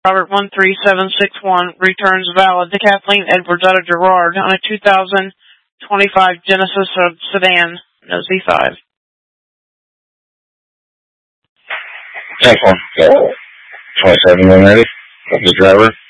Robert 13761 returns valid to Kathleen Edwards out of Girard on a 2025 Genesis sedan, no Z5. 10-4. 27 when ready. The driver.